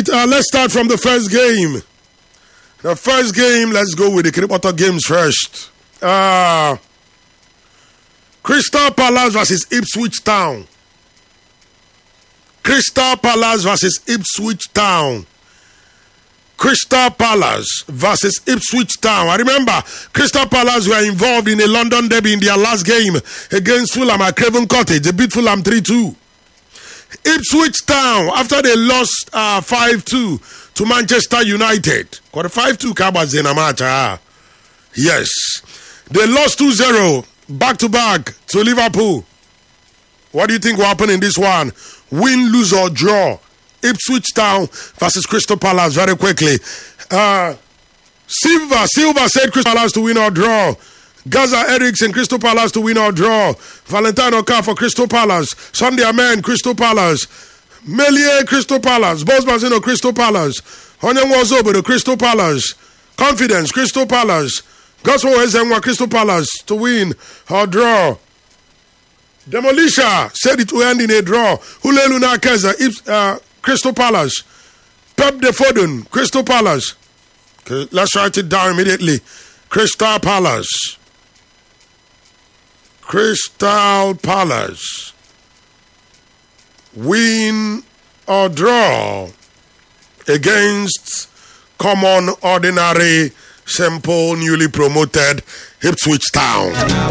right, let's start from the first game. The first game, let's go with the Kripoto games first. Crystal Palace versus Ipswich Town. Crystal Palace versus Ipswich Town. Crystal Palace versus Ipswich Town. I remember Crystal Palace were involved in a London derby in their last game against Fulham at Craven Cottage. They beat Fulham 3-2. Ipswich Town, after they lost 5-2 to Manchester United. Got a 5-2 Cabas in a match. Yes. They lost 2-0 back-to-back to Liverpool. What do you think will happen in this one? Win, lose or draw? Ipswich Town versus Crystal Palace very quickly. Silva said Crystal Palace to win or draw. Gaza Eriksson, Crystal Palace to win or draw. Valentino Carr for Crystal Palace. Sunday Amen, Crystal Palace. Melier, Crystal Palace. Boss Mazino, Crystal Palace. Onyen Wazobo, Crystal Palace. Confidence, Crystal Palace. Gospel Ezenwa, Crystal Palace to win or draw. Demolisha said it will end in a draw. Huleluna Keza, Crystal Palace. Pep de Foden, Crystal Palace. Okay, let's write it down immediately. Crystal Palace. Crystal Palace. Win or draw against common, ordinary, simple, newly promoted Ipswich Town.